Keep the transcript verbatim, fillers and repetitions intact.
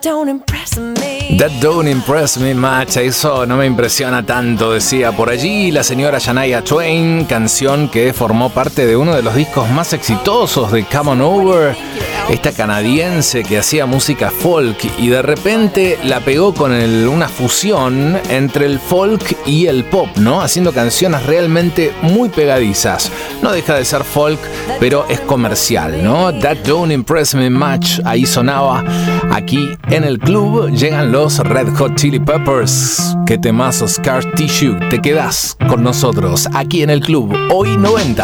Don't impress me. That don't impress me much. Eso no me impresiona tanto, decía por allí la señora Shania Twain, canción que formó parte de uno de los discos más exitosos de Come On Over, esta canadiense que hacía música folk y de repente la pegó con el, una fusión entre el folk y el pop, ¿no? Haciendo canciones realmente muy pegadizas. No deja de ser folk, pero es comercial, ¿no? That don't impress me much. Ahí sonaba. Aquí en el club llegan los Red Hot Chili Peppers. Qué temazo, Scar Tissue. Te quedás con nosotros aquí en el club. Hoy noventa.